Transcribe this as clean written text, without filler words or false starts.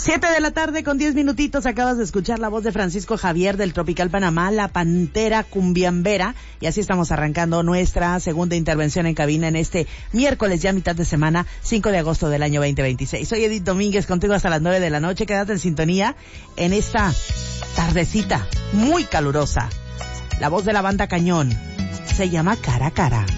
7:10 p.m. Acabas de escuchar la voz de Francisco Javier del Tropical Panamá, la Pantera Cumbiambera. Y así estamos arrancando nuestra segunda intervención en cabina en este miércoles, ya mitad de semana, 5 de agosto del año 2026. Soy Edith Domínguez, contigo hasta las 9 de la noche. Quédate en sintonía en esta tardecita muy calurosa. La voz de la banda Cañón se llama Cara a Cara.